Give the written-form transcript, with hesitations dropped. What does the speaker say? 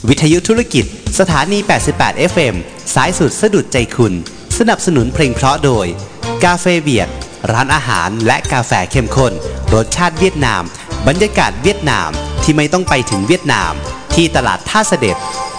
วิทยุธุรกิจสถานี88 FM สายสุดสะดุดใจคุณสนับสนุนเพลงเพราะโดยกาเฟเบียดร้านอาหารและกาแฟเข้มข้นรสชาติเวียดนามบรรยากาศเวียดนามที่ไม่ต้องไปถึงเวียดนามที่ตลาดท่าเสด็จ